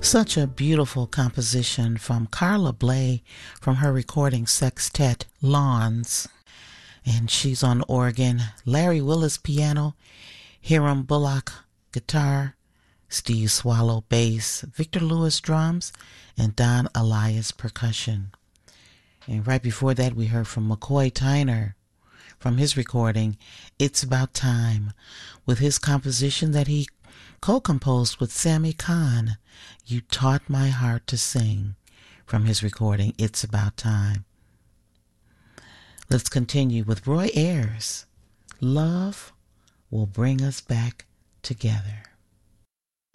Such a beautiful composition from Carla Bley from her recording sextet Lawns. And she's on organ, Larry Willis piano, Hiram Bullock guitar, Steve Swallow bass, Victor Lewis drums, and Don Elias percussion. And right before that we heard from McCoy Tyner from his recording It's About Time, with his composition that he co-composed with Sammy Kahn, You Taught My Heart to Sing, from his recording It's About Time. Let's continue with Roy Ayers, Love Will Bring Us Back Together.